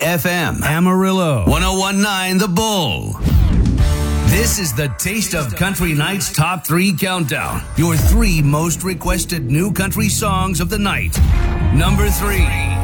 FM. Amarillo. 1019 The Bull. This is the Taste of Country Night's Top 3 Countdown. Your 3 most requested new country songs of the night. Number 3.